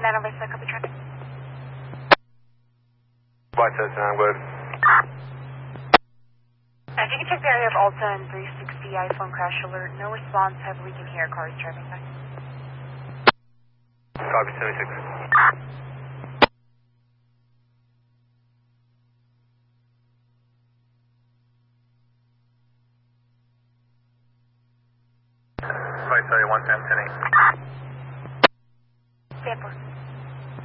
Vista, copy traffic. White 79, good. If you can check the area of Alta and 360 iPhone crash alert, no response, have leak in here, cars driving back. Copy 76. White 31, 10, 10, 8. Stanford.